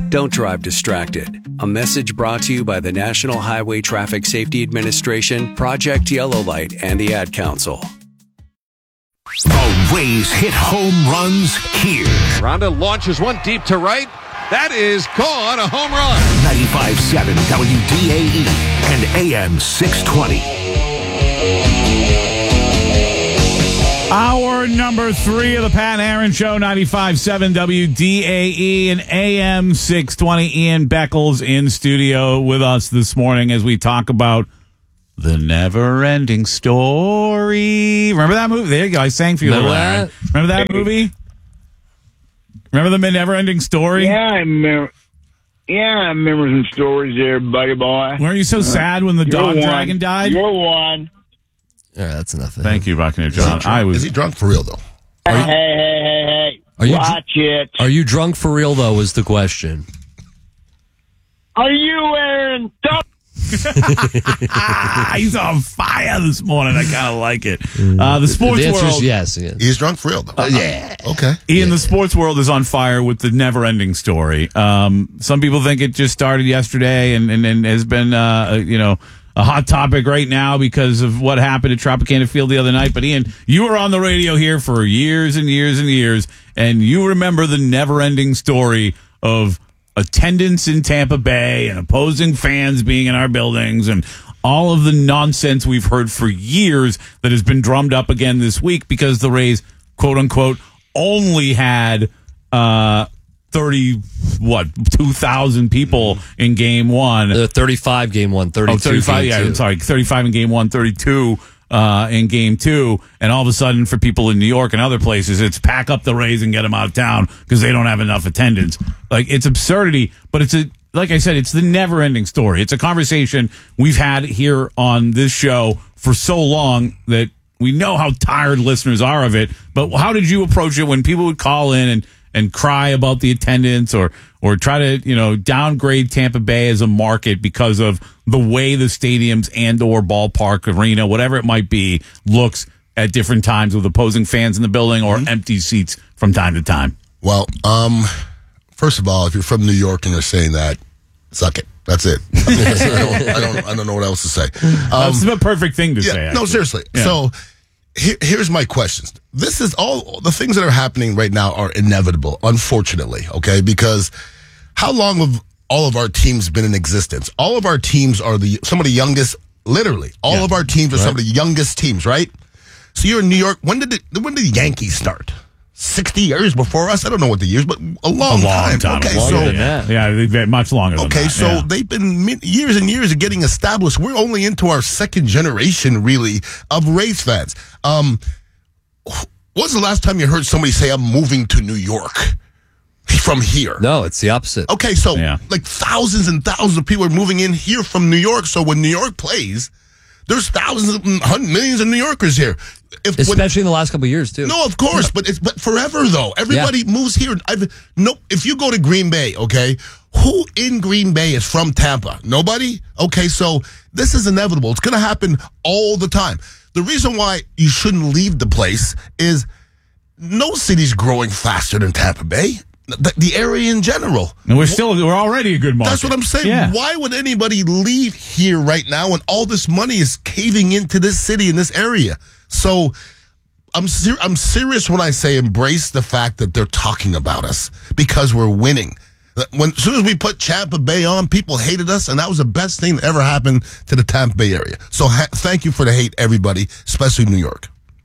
Don't drive distracted. A message brought to you by the National Highway Traffic Safety Administration, Project Yellow Light, and the Ad Council. The Rays hit home runs here. Ronda launches one deep to right. That is gone, a home run. 95.7 WDAE and AM 620. Hour number 3 of the Pat Aaron Show, 95.7 WDAE and AM 620. Ian Beckles in studio with us this morning as we talk about The Never-Ending Story. Remember that movie? There you go. I sang for you. Remember that? Remember that movie? Remember the Never-Ending Story? Yeah, I remember. Yeah, I remember some stories there, buddy boy. Weren't you so sad when the dog dragon died? You're one. All right, that's enough. Thank you, Buccaneer John. Is he drunk for real, though? Hey. Are you Watch it. Are you drunk for real, though, was the question. Are you wearing He's on fire this morning. I kind of like it. The sports The answer world. is yes. He's drunk for real, though. Yeah. Okay. Ian, the sports world is on fire with the never-ending story. Some people think it just started yesterday and has been, a hot topic right now because of what happened at Tropicana Field the other night. But Ian, you were on the radio here for years and years and years, and you remember the never-ending story of attendance in Tampa Bay and opposing fans being in our buildings and all of the nonsense we've heard for years that has been drummed up again this week because the Rays, quote unquote, only had 2,000 people in game one. 35 game one, 32 35, game yeah, two. I'm sorry, 35 in game one, 32 in game two, and all of a sudden for people in New York and other places, it's pack up the Rays and get them out of town because they don't have enough attendance. Like, it's absurdity, but like I said, it's the never-ending story. It's a conversation we've had here on this show for so long that we know how tired listeners are of it, but how did you approach it when people would call in and cry about the attendance or try to, downgrade Tampa Bay as a market because of the way the stadiums and or ballpark arena, whatever it might be, looks at different times with opposing fans in the building or empty seats from time to time? Well, first of all, if you're from New York and you're saying that, suck it. That's it. I don't know what else to say. That's the perfect thing to say. No, seriously. Yeah. So here's my questions. This is all the things that are happening right now are inevitable, unfortunately. Okay, because how long have all of our teams been in existence? All of our teams are some of the youngest. Literally, all of our teams are some of the youngest teams. Right. So you're in New York. When did the Yankees start? 60 years before us? I don't know what the years, but a long time. Okay, longer than that. Yeah, they've been much longer than that. Okay, so they've been years and years of getting established. We're only into our second generation, really, of Rays fans. When's the last time you heard somebody say, I'm moving to New York from here? No, it's the opposite. Okay, so like thousands and thousands of people are moving in here from New York. So when New York plays, there's thousands of millions of New Yorkers here. Especially in the last couple of years, too. No, of course, but forever, though. Everybody moves here. If you go to Green Bay, okay, who in Green Bay is from Tampa? Nobody? Okay, so this is inevitable. It's going to happen all the time. The reason why you shouldn't leave the place is no city's growing faster than Tampa Bay. The area in general. And we're already a good market. That's what I'm saying. Yeah. Why would anybody leave here right now when all this money is caving into this city, in this area? So I'm serious when I say embrace the fact that they're talking about us because we're winning. As soon as we put Tampa Bay on, people hated us, and that was the best thing that ever happened to the Tampa Bay area. So thank you for the hate, everybody, especially New York.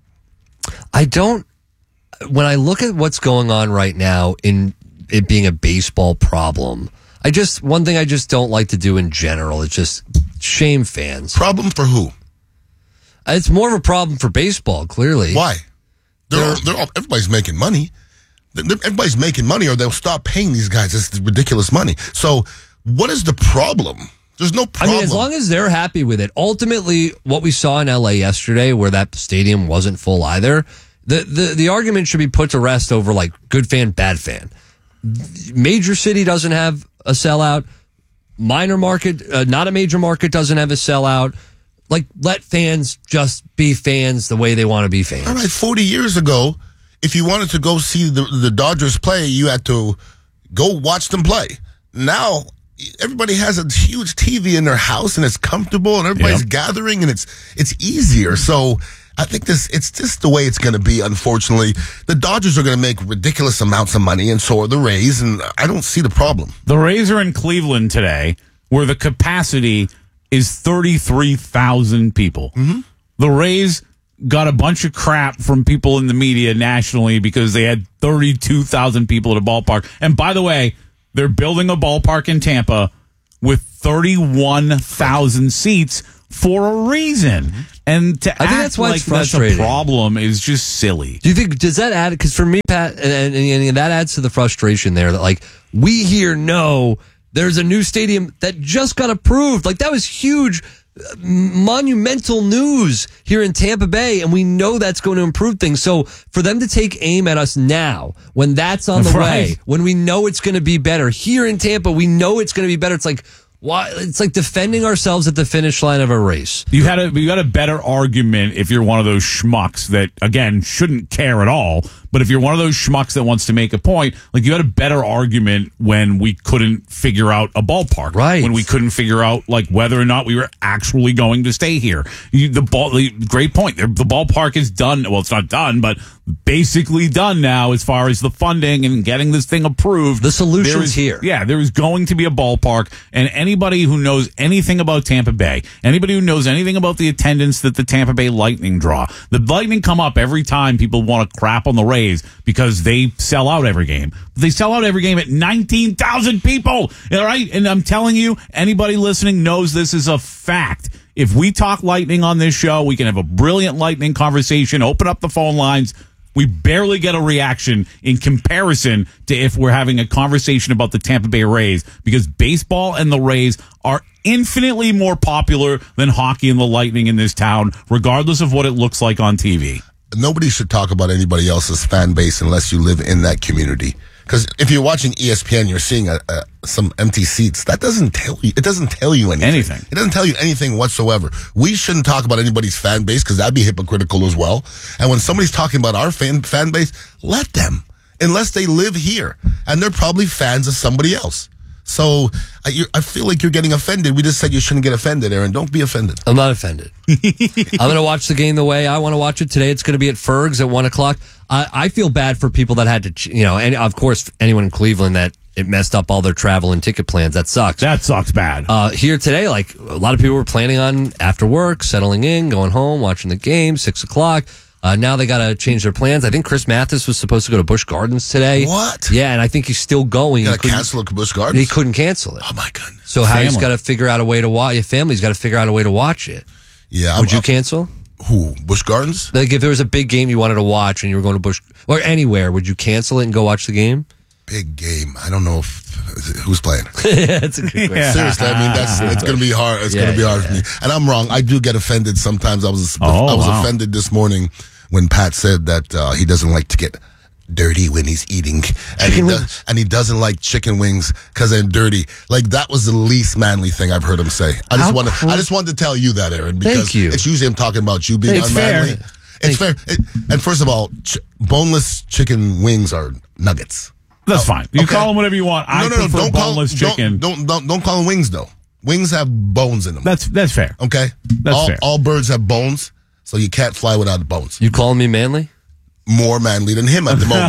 When I look at what's going on right now in it being a baseball problem, one thing I just don't like to do in general is just shame fans. Problem for who? It's more of a problem for baseball, clearly. Why? Everybody's making money. Everybody's making money or they'll stop paying these guys this ridiculous money. So what is the problem? There's no problem. I mean, as long as they're happy with it. Ultimately, what we saw in L.A. yesterday, where that stadium wasn't full either, the argument should be put to rest over, like, good fan, bad fan. Major city doesn't have a sellout. Minor market, not a major market, doesn't have a sellout. Like, let fans just be fans the way they want to be fans. All right, 40 years ago, if you wanted to go see the Dodgers play, you had to go watch them play. now everybody has a huge TV in their house and it's comfortable and everybody's gathering and it's easier. So I think it's just the way it's going to be, unfortunately. The Dodgers are going to make ridiculous amounts of money, and so are the Rays, and I don't see the problem. The Rays are in Cleveland today, where the capacity is 33,000 people. Mm-hmm. The Rays got a bunch of crap from people in the media nationally because they had 32,000 people at a ballpark. And by the way, they're building a ballpark in Tampa with 31,000 seats for a reason. And to I think that's why like it's frustrating. That's a problem is just silly. Do you think, does that add, because for me, Pat, and that adds to the frustration there that, like, we here know there's a new stadium that just got approved. Like, that was huge, monumental news here in Tampa Bay, and we know that's going to improve things. So for them to take aim at us now, when that's on the way, when we know it's going to be better here in Tampa, we know it's going to be better. It's like, why? It's like defending ourselves at the finish line of a race. You had a better argument if you're one of those schmucks that, again, shouldn't care at all. But if you're one of those schmucks that wants to make a point, like, you had a better argument when we couldn't figure out a ballpark. Right. When we couldn't figure out, like, whether or not we were actually going to stay here. Great point. The ballpark is done. Well, it's not done, but basically done now as far as the funding and getting this thing approved. The solution's here. Yeah, there is going to be a ballpark, and anybody who knows anything about Tampa Bay, anybody who knows anything about the attendance that the Tampa Bay Lightning draw, the Lightning come up every time people want to crap on the Rays because they sell out every game. They sell out every game at 19,000 people, all right? And I'm telling you, anybody listening knows this is a fact. If we talk Lightning on this show, we can have a brilliant Lightning conversation, open up the phone lines. We barely get a reaction in comparison to if we're having a conversation about the Tampa Bay Rays, because baseball and the Rays are infinitely more popular than hockey and the Lightning in this town, regardless of what it looks like on TV. Nobody should talk about anybody else's fan base unless you live in that community. Because if you're watching ESPN, you're seeing some empty seats. That doesn't tell you. It doesn't tell you anything. It doesn't tell you anything whatsoever. We shouldn't talk about anybody's fan base because that'd be hypocritical as well. And when somebody's talking about our fan base, let them, unless they live here and they're probably fans of somebody else. So I feel like you're getting offended. We just said you shouldn't get offended, Aaron. Don't be offended. I'm not offended. I'm going to watch the game the way I want to watch it today. It's going to be at Ferg's at 1 o'clock. I feel bad for people that had to, and of course, anyone in Cleveland that it messed up all their travel and ticket plans. That sucks. That sucks bad. Here today, like, a lot of people were planning on after work, settling in, going home, watching the game, 6 o'clock. Now they got to change their plans. I think Chris Mathis was supposed to go to Busch Gardens today. What? Yeah, and I think he's still going. You got to cancel at Busch Gardens? He couldn't cancel it. Oh, my goodness. So Harry's got to figure out a way to watch. Your family's got to figure out a way to watch it. Yeah. Would you cancel? Who? Busch Gardens? Like, if there was a big game you wanted to watch and you were going to Busch or anywhere, would you cancel it and go watch the game? Big game. I don't know who's playing. That's a good question. Seriously, I mean, it's going to be hard. It's going to be hard for me. And I'm wrong. I do get offended sometimes. I was offended this morning when Pat said that he doesn't like to get dirty when he's eating, and he doesn't like chicken wings because they're dirty. Like, that was the least manly thing I've heard him say. I just wanted to tell you that, Aaron, because it's usually I'm talking about you being unmanly. Fair. It's fair. And first of all, boneless chicken wings are nuggets. That's fine. You call them whatever you want. I prefer don't boneless chicken. Don't call them wings though. Wings have bones in them. That's fair. Okay. That's fair. All birds have bones, so you can't fly without bones. You calling me manly? More manly than him at the moment.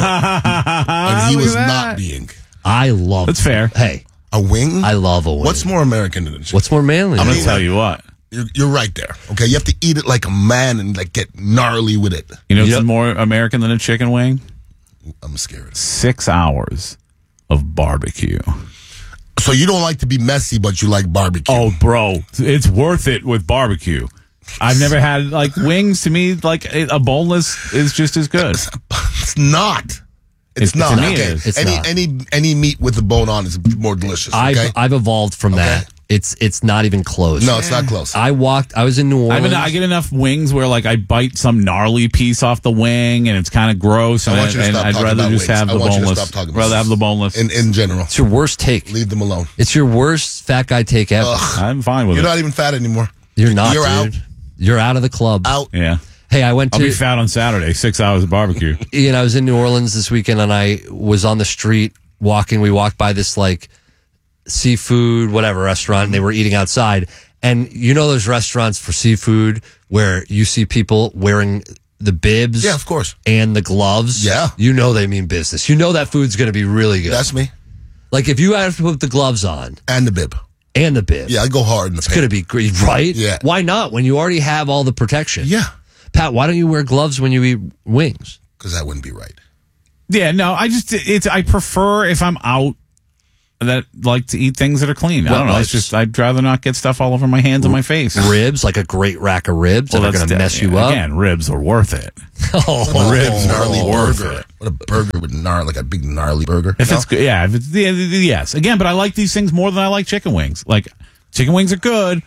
And he was not being. I love. That's fair. Hey, a wing. I love a wing. What's more American than a chicken? What's more manly? I'm gonna tell you what. You're right there. Okay, you have to eat it like a man and like get gnarly with it. You know what's more American than a chicken wing? I'm scared. 6 hours of barbecue. So you don't like to be messy, but you like barbecue. Oh, bro, it's worth it with barbecue. I've never had, like, wings. To me, like, a boneless is just as good. It's not. It's not. To me, okay. it is. Any meat with the bone on is more delicious. Okay? I've evolved from that. It's not even close. No, it's not close. I was in New Orleans. I get enough wings where, like, I bite some gnarly piece off the wing and it's kind of gross. And I'd rather just have the boneless. Rather have the boneless. In general. It's your worst take. Leave them alone. It's your worst fat guy take ever. I'm fine with it. You're not even fat anymore. You're not, You're dude. out. You're out of the club. Out. Yeah. Hey, I'll be fat on Saturday. 6 hours of barbecue. I was in New Orleans this weekend and I was on the street walking. We walked by this, like, seafood, whatever restaurant, and they were eating outside. And you know those restaurants for seafood where you see people wearing the bibs, Yeah, of course. and the gloves. Yeah. You know they mean business. You know that food's going to be really good. That's me. Like if you have to put the gloves on And the bib. and the bib, Yeah, I go hard in the it's going to be great, right? Yeah. Why not when you already have all the protection? Yeah, Pat, why don't you wear gloves when you eat wings? because that wouldn't be right. Yeah, no, I prefer if I'm out that like to eat things that are clean. I don't know. Well, It's just I'd rather not get stuff all over my hands and my face. Ribs, like a great rack of ribs that are going to mess you up. Again, ribs are worth it. Ribs, gnarly worth burger. it. What a burger with like a big gnarly burger. If No? it's good, yeah. If it's yes. Again, but I like these things more than I like chicken wings. Like chicken wings are good.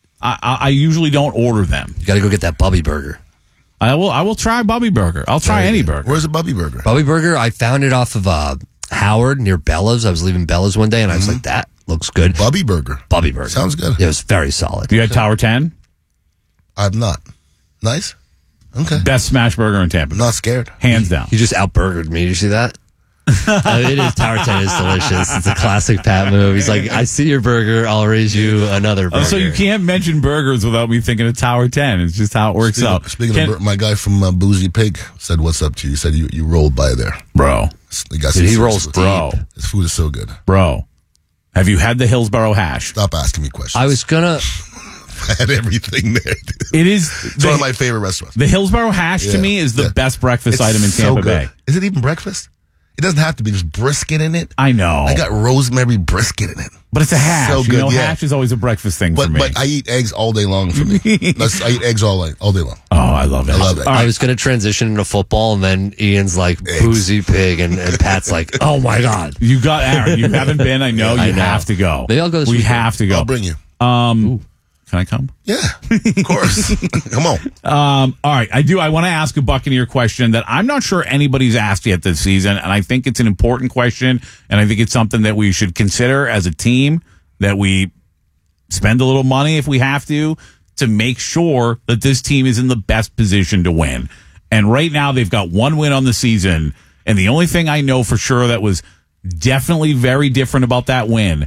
I usually don't order them. You got to go get that Bubby Burger. I will try Bubby Burger. I'll try any burger. Where's the Bubby Burger? Bubby Burger, I found it off of Howard near Bella's. I was leaving Bella's one day, and I was like, that looks good. Bubby Burger. Bubby Burger. Sounds good. It was very solid. You had Tower 10? I'm not. Nice. Okay. Best smash burger in Tampa. I'm not scared. Hands down. You just outburgered me. Did you see that? It is. Tower 10 is delicious. It's a classic Pat move. He's like, I see your burger. I'll raise you another burger. So you can't mention burgers without me thinking of Tower 10. It's just how it works out. Speaking of my guy from Boozy Pig said, "What's up to you?" He said you rolled by there. Bro, He got Dude, he some rolls food. deep. Bro. His food is so good. bro, have you had the Hillsborough hash? Stop asking me questions. I was going to. I had everything there. It is It's one of my favorite restaurants. the Hillsborough hash to Yeah, me is the yeah. best breakfast It's item in so Tampa good. Bay. Is it even breakfast? It doesn't have to be. There's brisket in it. I know. I got rosemary brisket in it. But it's a hash. So You good, know, yeah. hash is always a breakfast thing for me. But I eat eggs all day long for me. I eat eggs all day long. oh, I love it. I love it. All I right. was going to transition into football, and then Ian's like, Boozy Pig, and Pat's like, oh my God. You got Aaron. You haven't been. I know. I You know. have to go. Maybe I'll go this We weekend. have to go. I'll bring you. Can I come? Yeah, of course. Come on. All right, I want to ask a Buccaneer question that I'm not sure anybody's asked yet this season, and I think it's an important question, and I think it's something that we should consider as a team, that we spend a little money if we have to make sure that this team is in the best position to win. And right now they've got one win on the season, and the only thing I know for sure that was definitely very different about that win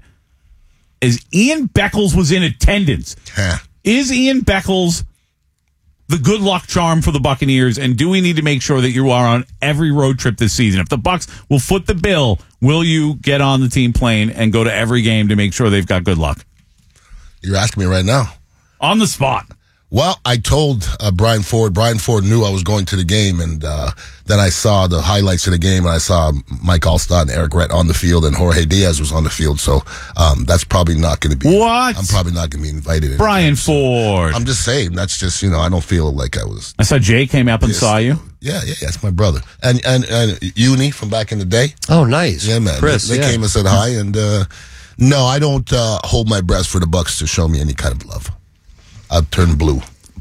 is Ian Beckles was in attendance. Huh. Is Ian Beckles the good luck charm for the Buccaneers, and do we need to make sure that you are on every road trip this season? If the Bucs will foot the bill, will you get on the team plane and go to every game to make sure they've got good luck? You're asking me right now. On the spot. Well, I told Brian Ford. Brian Ford knew I was going to the game, and then I saw the highlights of the game, and I saw Mike Allstott and Eric Rett on the field, and Jorge Diaz was on the field. So that's probably not going to be. What? I'm probably not going to be invited. Brian Ford. I'm just saying. That's just I don't feel like I was. I saw Jay came up and saw you. Yeah, that's my brother, and Uni from back in the day. Oh, nice. Yeah, man. Chris, they came and said hi, and no, I don't hold my breath for the Bucs to show me any kind of love. I've turned bluer.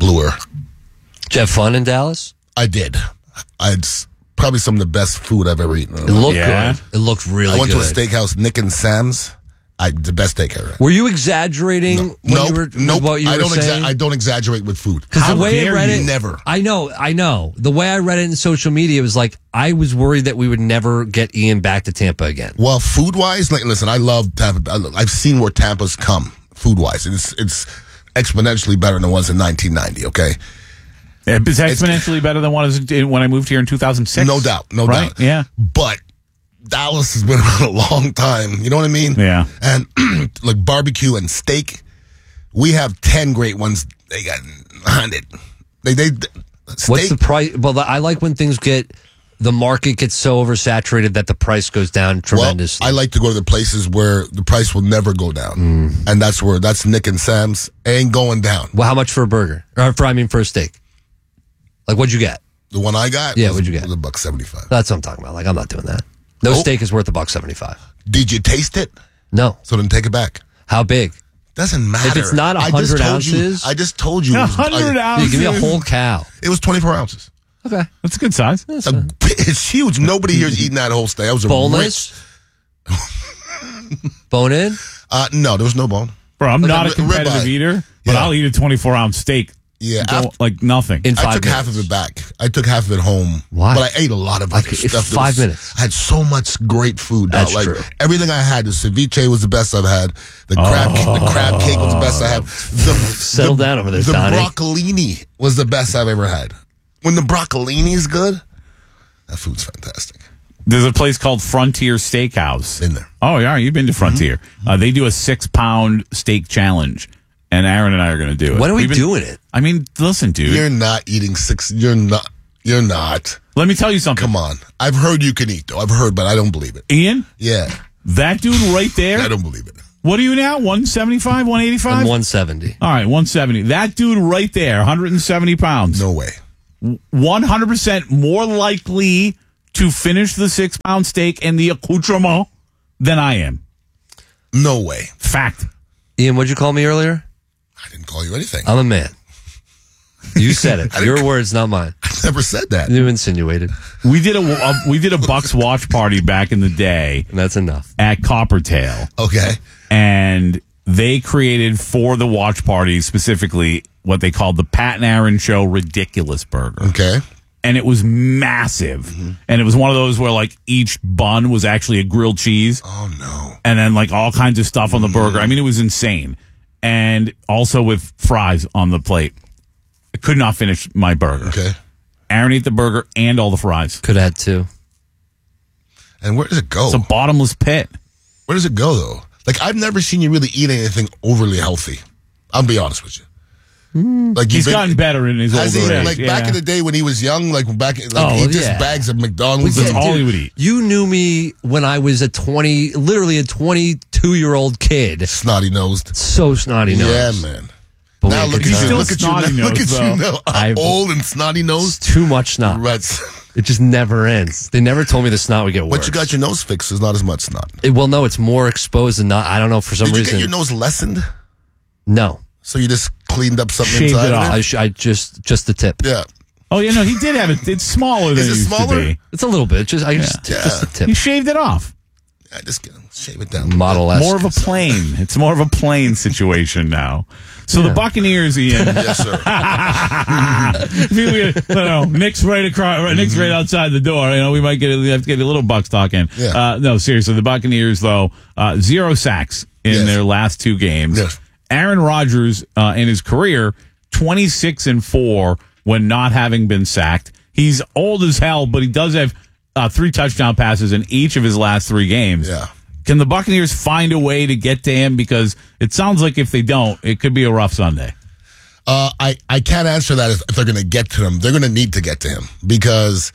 Did you have fun in Dallas? I did. It's probably some of the best food I've ever eaten. It looked Yeah. good. It looked really I went good. to a steakhouse, Nick and Sam's. The best steak I ever had. Were you exaggerating when you were Nope. what you I were don't saying? I don't exaggerate with food. Because How the way I dare read you. it, Never. I know. The way I read it in social media was like I was worried that we would never get Ian back to Tampa again. Well, food wise, like listen, I love Tampa. I've seen where Tampa's come food wise. It's exponentially better than it was in 1990. Okay, It's exponentially better than when I moved here in 2006. no doubt, Right? doubt. Yeah. But Dallas has been around a long time. You know what I mean? Yeah. And like barbecue and steak, we have 10 great ones. They got 100. They What's steak. the price? Well, I like when things the market gets so oversaturated that the price goes down tremendously. Well, I like to go to the places where the price will never go down, and that's Nick and Sam's. Ain't going down. Well, how much for a burger? Or for a steak? Like, what'd you get? The one I got, Yeah, was, what'd you get? was $1.75. That's what I'm talking about. Like, I'm not doing that. No steak is worth $1.75. Did you taste it? No. So then take it back. How big? Doesn't matter. If it's not 100 ounces? I just told you. 100 Yeah, ounces. give me a whole cow. It was 24 ounces. Okay. That's a good size. It's huge. Nobody here's eating that whole steak. That was a Boneless? Bone in? No, there was no bone. Bro, I'm not a rib- competitive ribeye. eater, but Yeah. I'll eat a 24-ounce steak Yeah, like nothing. In 5 I took minutes. half of it back. I took half of it home. Why? But I ate a lot of other It's stuff. 5 minutes. I had so much great food. That's like true. everything I had, the ceviche was the best I've had. The crab cake was the best I had. Settle down over there, The Donnie. broccolini was the best I've ever had. When the broccolini is good, that food's fantastic. There's a place called Frontier Steakhouse. Been there. Oh, yeah, you've been to Frontier. They do a 6-pound steak challenge, and Aaron and I are going to do it. When are we We've been- doing it? I mean, listen, dude. You're not eating 6. You're not. Let me tell you something. Come on. I've heard you can eat, though. I've heard, but I don't believe it. Ian, Yeah. that dude right there. I don't believe it. What are you now? 175, 185? I'm 170. All right, 170. That dude right there, 170 pounds. No way. 100% more likely to finish the 6-pound steak and the accoutrement than I am. No way. Fact. Ian, what'd you call me earlier? I didn't call you anything. I'm a man. You said it. didn't- Your words, not mine. I never said that. You insinuated, We did a Bucks watch party back in the day and that's enough. at Coppertail, Okay. and they created for the watch party specifically what they called the Pat and Aaron Show Ridiculous Burger. Okay. And it was massive. And it was one of those where like each bun was actually a grilled cheese. Oh, no. And then like all kinds of stuff on the burger. I mean, it was insane. And also with fries on the plate. I could not finish my burger. Okay. Aaron ate the burger and all the fries. Could add 2. And where does it go? It's a bottomless pit. Where does it go, though? Like, I've never seen you really eat anything overly healthy. I'll be honest with you. Like He's gotten better in his Has older he, age. like, yeah. back in the day when he was young, like, Oh, he just yeah. bags of McDonald's. That's and- all he would eat. You knew me when I was literally a 22-year-old kid. Snotty-nosed. So snotty nosed. Yeah, man. But Now we look could at He's you. still Look at you snotty-nosed, now. Look at though. you now. I've- Old and snotty-nosed. Too much snot. Right. It just never ends. They never told me the snot would get worse. But you got your nose fixed. There's not as much snot. Well, no, it's more exposed than not. I don't know, for some Did you reason. get your nose lessened? No. So you just cleaned up something Shaved inside it of off. I just the tip. Yeah. Oh, yeah, no, he did have it. It's smaller than Is it it used smaller? to be. It's a little bit. Just the tip. He shaved it off. I just shave it down. Model S. More of a plane. It's more of a plane situation now. So the Buccaneers, Ian. Yes, sir. Nick's right across. Nick's right outside the door. You know, we might have to get a little Bucks talk in. Yeah. No, seriously, the Buccaneers though 0 sacks in Yes. their last 2 games. Yes. Aaron Rodgers in his career 26-4 when not having been sacked. He's old as hell, but he does have 3 touchdown passes in each of his last 3 games. Yeah. Can the Buccaneers find a way to get to him? Because it sounds like if they don't, it could be a rough Sunday. I can't answer that if they're going to get to him. They're going to need to get to him because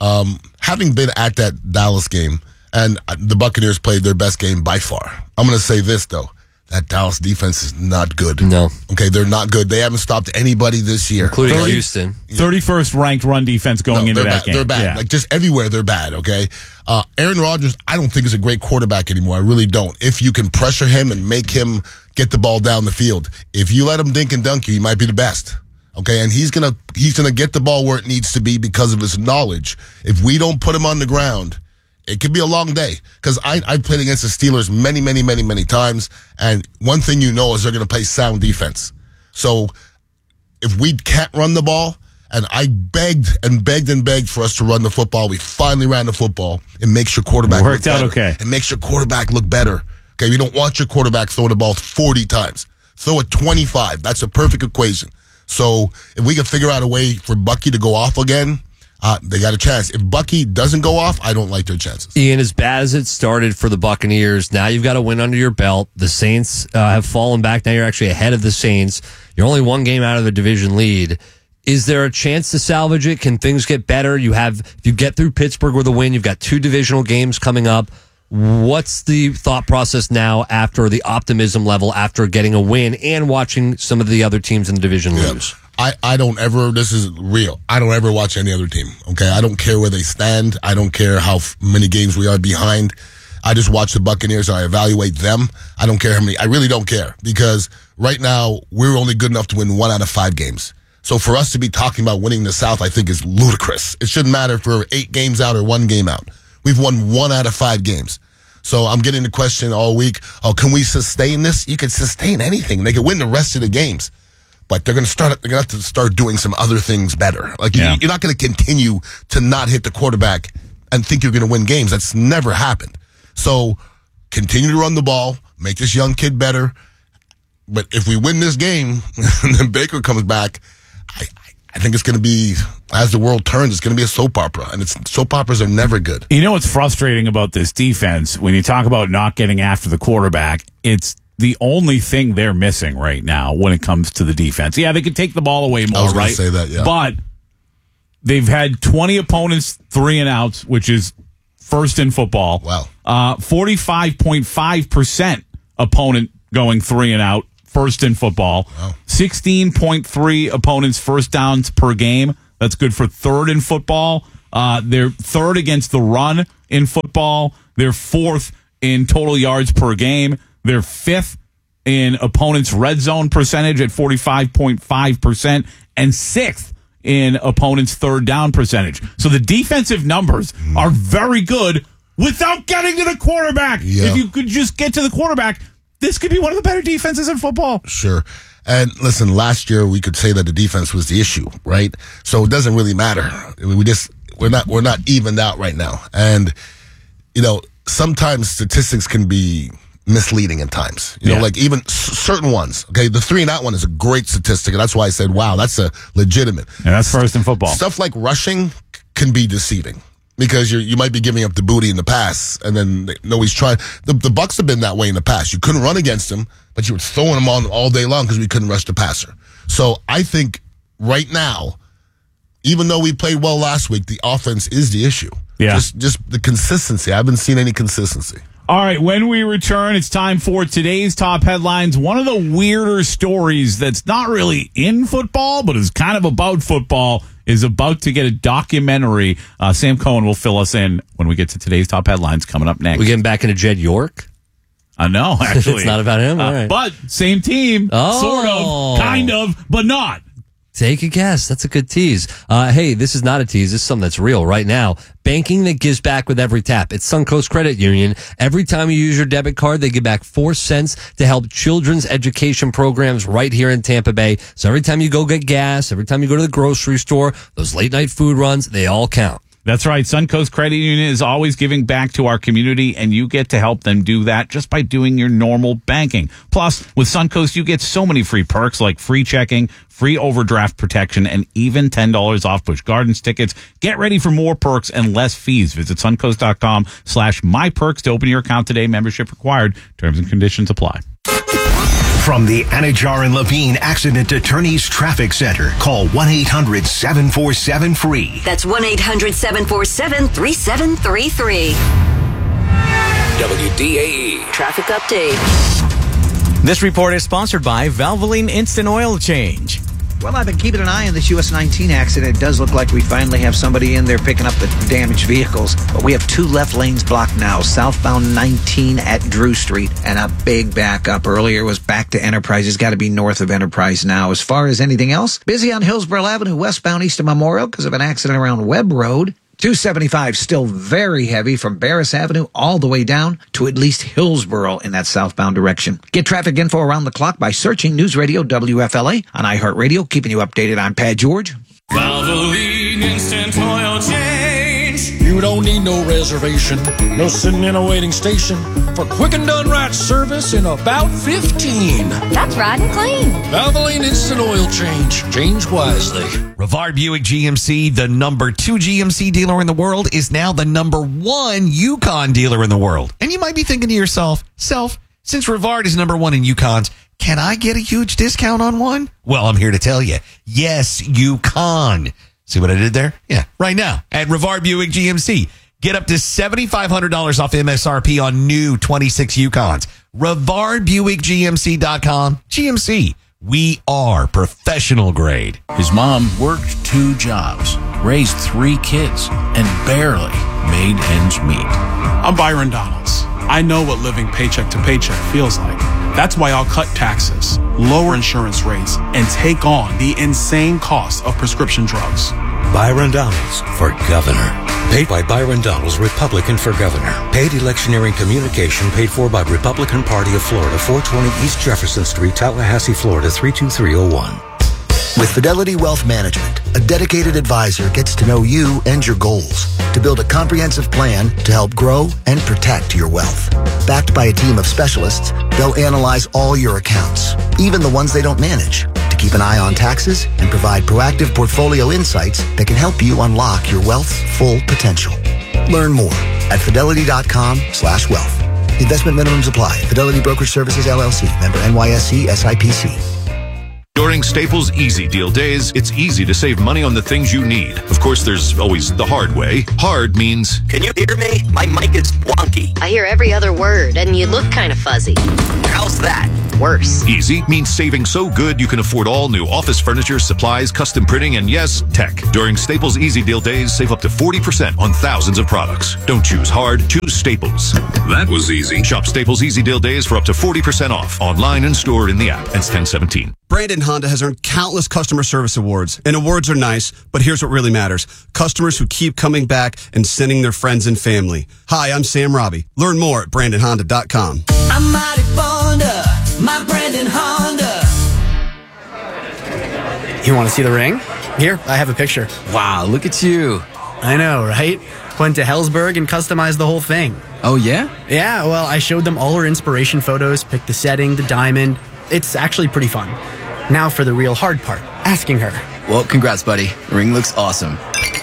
having been at that Dallas game and the Buccaneers played their best game by far. I'm going to say this, though. That Dallas defense is not good. No. Okay, they're not good. They haven't stopped anybody this year. Including Okay? Houston. 31st ranked run defense going into they're that bad. game. They're bad. Yeah. Like just everywhere, they're bad. Okay. Aaron Rodgers, I don't think is a great quarterback anymore. I really don't. If you can pressure him and make him get the ball down the field, if you let him dink and dunk you, he might be the best. Okay, and he's gonna get the ball where it needs to be because of his knowledge. If we don't put him on the ground, it could be a long day. Because I played against the Steelers many times, and one thing you know is they're gonna play sound defense. So if we can't run the ball, and I begged for us to run the football. We finally ran the football. It makes your quarterback Worked look out better. okay. It makes your quarterback look better. Okay, you don't want your quarterback throwing the ball 40 times. Throw it 25. That's a perfect equation. So if we can figure out a way for Bucky to go off again, they got a chance. If Bucky doesn't go off, I don't like their chances. Ian, as bad as it started for the Buccaneers, now you've got a win under your belt. The Saints have fallen back. Now you're actually ahead of the Saints. You're only 1 game out of the division lead. Is there a chance to salvage it? Can things get better? If you get through Pittsburgh with a win, you've got 2 divisional games coming up. What's the thought process now after the optimism level after getting a win and watching some of the other teams in the division lose? I don't ever, this is real, I don't ever watch any other team, okay? I don't care where they stand. I don't care how many games we are behind. I just watch the Buccaneers and I evaluate them. I don't care how many, I really don't care because right now we're only good enough to win 1 out of 5 games. So for us to be talking about winning the South, I think is ludicrous. It shouldn't matter if we're 8 games out or 1 game out. We've won 1 out of 5 games. So I'm getting the question all week, can we sustain this? You can sustain anything. They can win the rest of the games. but they're going to have to start doing some other things better. Like Yeah. you're not going to continue to not hit the quarterback and think you're going to win games. That's never happened. So continue to run the ball, make this young kid better. But if we win this game and then Baker comes back, I think it's going to be, as the world turns, it's going to be a soap opera. And soap operas are never good. You know what's frustrating about this defense? When you talk about not getting after the quarterback, it's the only thing they're missing right now when it comes to the defense. Yeah, they could take the ball away more, I was gonna right? say that, yeah. But they've had 20 opponents 3-and-outs, which is first in football. Wow. 45.5% opponent going 3-and-out, first in football. Wow. 16.3 opponents first downs per game. That's good for third in football. They're third against the run in football. They're fourth in total yards per game. They're fifth in opponents' red zone percentage at 45.5% and sixth in opponents' third down percentage. So the defensive numbers are very good without getting to the quarterback. Yeah. If you could just get to the quarterback, this could be one of the better defenses in football. Sure. And listen, last year we could say that the defense was the issue, right? So it doesn't really matter. We're not evened out right now. And, sometimes statistics can be misleading at times. Like even certain ones. Okay, the 3-and-out one is a great statistic, and that's why I said, wow, that's a legitimate. And that's first in football. Stuff like rushing can be deceiving because you might be giving up the booty in the pass, and then nobody's trying. The Bucks have been that way in the past. You couldn't run against them, but you were throwing them on all day long because we couldn't rush the passer. So I think right now, even though we played well last week, the offense is the issue. Yeah. Just the consistency. I haven't seen any consistency. All right, when we return, it's time for today's top headlines. One of the weirder stories that's not really in football, but is kind of about football, is about to get a documentary. Sam Cohen will fill us in when we get to today's top headlines coming up next. We getting back into Jed York? No, actually. It's not about him? All right. But same team, sort of, kind of, but not. Take a guess. That's a good tease. Hey, this is not a tease. This is something that's real right now. Banking that gives back with every tap. It's Suncoast Credit Union. Every time you use your debit card, they give back 4 cents to help children's education programs right here in Tampa Bay. So every time you go get gas, every time you go to the grocery store, those late night food runs, they all count. That's right. Suncoast Credit Union is always giving back to our community, and you get to help them do that just by doing your normal banking. Plus, with Suncoast, you get so many free perks like free checking, free overdraft protection, and even $10 off Busch Gardens tickets. Get ready for more perks and less fees. Visit suncoast.com/myperks to open your account today. Membership required. Terms and conditions apply. From the Anajar and Levine Accident Attorneys Traffic Center, call 1-800-747-FREE. That's 1-800-747-3733. WDAE. Traffic update. This report is sponsored by Valvoline Instant Oil Change. Well, I've been keeping an eye on this US 19 accident. It does look like we finally have somebody in there picking up the damaged vehicles. But we have 2 left lanes blocked now. Southbound 19 at Drew Street and a big backup. Earlier was back to Enterprise. It's got to be north of Enterprise now. As far as anything else, busy on Hillsborough Avenue westbound east of Memorial because of an accident around Webb Road. 275 still very heavy from Barris Avenue all the way down to at least Hillsborough in that southbound direction. Get traffic info around the clock by searching News Radio WFLA on iHeartRadio, keeping you updated. I'm Pat George. Valvoline Instant Oil Change. You don't need no reservation, no sitting in a waiting station for quick and done right service in about 15. That's right and clean. Valvoline Instant Oil Change. Change wisely. Rivard Buick GMC, the number 2 GMC dealer in the world, is now the number 1 Yukon dealer in the world. And you might be thinking to yourself, since Rivard is number 1 in Yukons, can I get a huge discount on one? Well, I'm here to tell you, yes, you can. See what I did there? Yeah, right now at Rivard Buick GMC. Get up to $7,500 off MSRP on new 26 Yukons. RivardBuickGMC.com. GMC. We are professional grade. His mom worked 2 jobs, raised 3 kids, and barely made ends meet. I'm Byron Donalds. I know what living paycheck to paycheck feels like. That's why I'll cut taxes, lower insurance rates, and take on the insane cost of prescription drugs. Byron Donalds for governor. Paid by Byron Donalds, Republican for governor. Paid electioneering communication paid for by Republican Party of Florida, 420 East Jefferson Street, Tallahassee, Florida, 32301. With Fidelity Wealth Management, a dedicated advisor gets to know you and your goals to build a comprehensive plan to help grow and protect your wealth. Backed by a team of specialists, they'll analyze all your accounts, even the ones they don't manage, to keep an eye on taxes and provide proactive portfolio insights that can help you unlock your wealth's full potential. Learn more at fidelity.com/wealth. Investment minimums apply. Fidelity Brokerage Services, LLC. Member NYSE SIPC. During Staples Easy Deal Days, it's easy to save money on the things you need. Of course, there's always the hard way. Hard means... Can you hear me? My mic is wonky. I hear every other word, and you look kind of fuzzy. How's that? Worse. Easy means saving so good you can afford all new office furniture, supplies, custom printing, and yes, tech. During Staples Easy Deal Days, save up to 40% on thousands of products. Don't choose hard, choose Staples. That was easy. Shop Staples Easy Deal Days for up to 40% off. Online and store in the app. Ends 10/17. Brandon Honda has earned countless customer service awards, and awards are nice, but here's what really matters. Customers who keep coming back and sending their friends and family. Hi, I'm Sam Robbie. Learn more at BrandonHonda.com. I'm mighty fond of my Brandon Honda. You want to see the ring? Here, I have a picture. Wow, look at you. I know, right? Went to Hellsberg and customized the whole thing. Oh, yeah? Yeah, well, I showed them all our inspiration photos, picked the setting, the diamond. It's actually pretty fun. Now for the real hard part, asking her. Well, congrats, buddy. The ring looks awesome.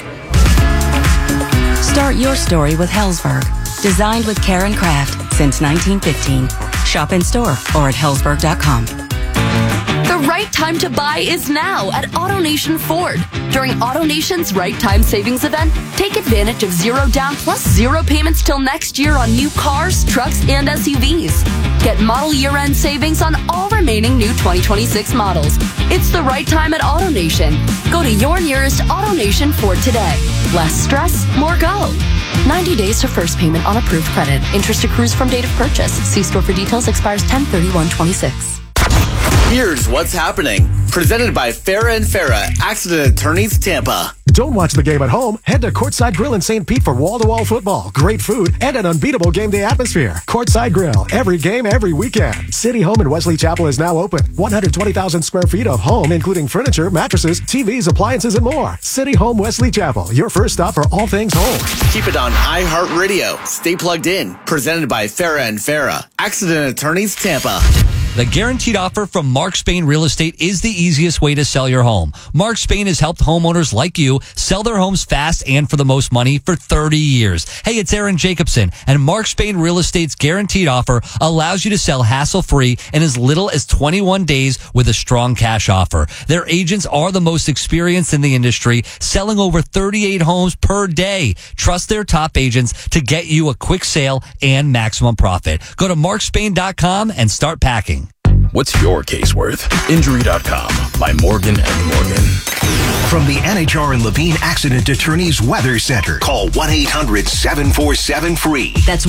Start your story with Hellsberg. Designed with care and craft since 1915. Shop in store or at hellsberg.com. The right time to buy is now at AutoNation Ford. During AutoNation's Right Time Savings event, take advantage of 0 down plus 0 payments till next year on new cars, trucks, and SUVs. Get model year-end savings on all remaining new 2026 models. It's the right time at AutoNation. Go to your nearest AutoNation Ford today. Less stress, more go. 90 days to first payment on approved credit. Interest accrues from date of purchase. See store for details. Expires 10/31/26. Here's what's happening. Presented by Farah and Farah, Accident Attorneys Tampa. Don't watch the game at home. Head to Courtside Grill in St. Pete for wall-to-wall football, great food, and an unbeatable game day atmosphere. Courtside Grill, every game, every weekend. City Home in Wesley Chapel is now open. 120,000 square feet of home, including furniture, mattresses, TVs, appliances, and more. City Home Wesley Chapel, your first stop for all things home. Keep it on iHeartRadio. Stay plugged in. Presented by Farah and Farah, Accident Attorneys Tampa. The guaranteed offer from Mark Spain Real Estate is the easiest way to sell your home. Mark Spain has helped homeowners like you sell their homes fast and for the most money for 30 years. Hey, it's Aaron Jacobson, and Mark Spain Real Estate's guaranteed offer allows you to sell hassle-free in as little as 21 days with a strong cash offer. Their agents are the most experienced in the industry, selling over 38 homes per day. Trust their top agents to get you a quick sale and maximum profit. Go to markspain.com and start packing. What's your case worth? Injury.com by Morgan & Morgan. From the Anajar and Levine Accident Attorneys Weather Center, call 1-800-747-FREE. That's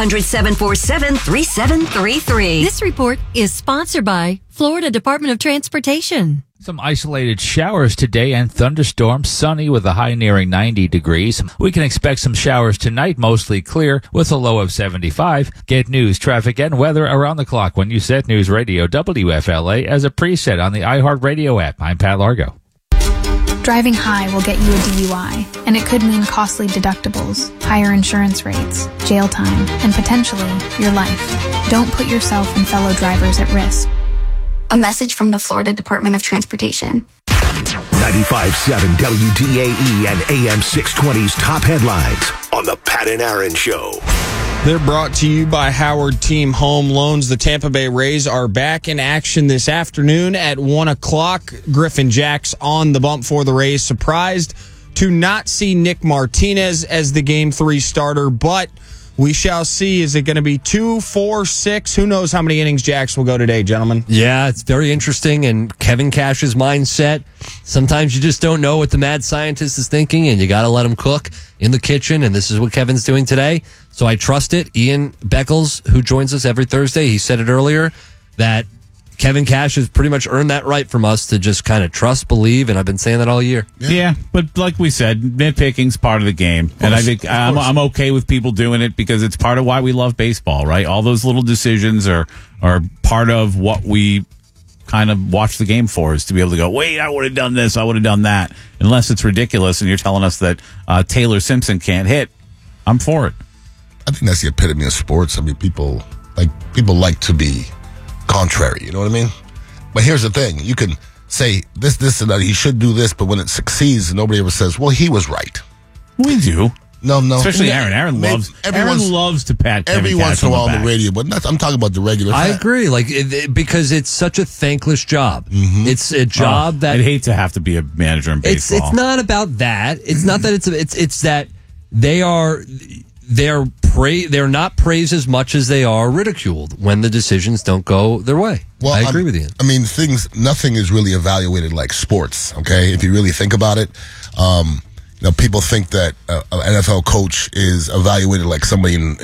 1-800-747-3733. This report is sponsored by Florida Department of Transportation. Some isolated showers today and thunderstorms, sunny with a high nearing 90 degrees. We can expect some showers tonight, mostly clear with a low of 75. Get news, traffic, and weather around the clock when you set News Radio WFLA as a preset on the iHeartRadio app. I'm Pat Largo. Driving high will get you a DUI, and it could mean costly deductibles, higher insurance rates, jail time, and potentially your life. Don't put yourself and fellow drivers at risk. A message from the Florida Department of Transportation. 95.7 WDAE and AM 620's top headlines on the Pat and Aaron Show. They're brought to you by Howard Team Home Loans. The Tampa Bay Rays are back in action this afternoon at 1 o'clock. Griffin Jax on the bump for the Rays. Surprised to not see Nick Martinez as the Game 3 starter, but we shall see. Is it going to be 2, 4, 6? Who knows how many innings Jax will go today, gentlemen? Yeah, it's very interesting. And Kevin Cash's mindset, sometimes you just don't know what the mad scientist is thinking, and you got to let him cook in the kitchen. And this is what Kevin's doing today. So I trust it. Ian Beckles, who joins us every Thursday, he said it earlier that Kevin Cash has pretty much earned that right from us to just kind of trust, believe, and I've been saying that all year. Yeah, but like we said, nitpicking's part of the game, and I think I'm okay with people doing it because it's part of why we love baseball, right? All those little decisions are part of what we kind of watch the game for, is to be able to go, wait, I would have done this, I would have done that. Unless it's ridiculous and you're telling us that Taylor Simpson can't hit, I'm for it. I think that's the epitome of sports. I mean, people like to be contrary, you know what I mean? But here's the thing. You can say this, and that he should do this, but when it succeeds, nobody ever says, well, he was right. We do. No. Especially Aaron. Aaron loves to pat Kevin every Cash once in a while on on the radio, but I'm talking about the regular. I agree, because it's such a thankless job. Mm-hmm. It's a job that I'd hate to have to be a manager in baseball. It's not about that. It's not that it's that they're not praised as much as they are ridiculed when the decisions don't go their way. Well, I agree with you. I mean, nothing is really evaluated like sports. Okay, if you really think about it. People think that an NFL coach is evaluated like somebody in